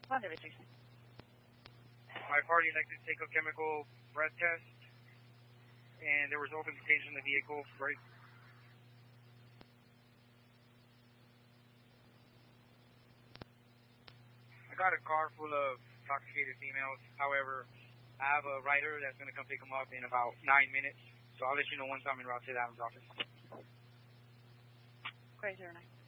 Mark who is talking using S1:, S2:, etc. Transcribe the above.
S1: Upon demonstration.
S2: My party elected to take a chemical breath test, and there was open containers in the vehicle, right? I got a car full of intoxicated females. However, I have a rider that's going to come pick them up in about 9 minutes, so I'll let you know once I'm in route to the Adams office.
S1: Great, 09.